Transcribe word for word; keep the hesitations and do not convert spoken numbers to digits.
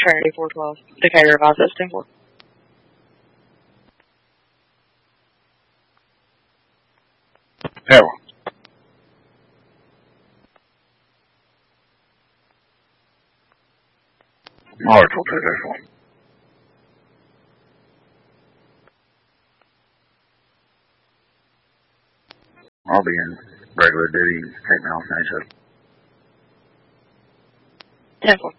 Trinity four twelve. Decatur advise us ten four. Hell. Alright, we'll take this one. I'll be in regular duty. Take me off night shift. ten four.